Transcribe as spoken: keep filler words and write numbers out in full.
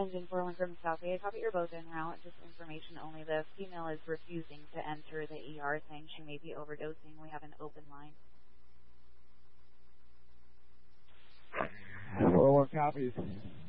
Engine four one from Southgate. Copy your boat en route. Just information only. The female is refusing to enter the E R, saying she may be overdosing. We have an open line. four one copies.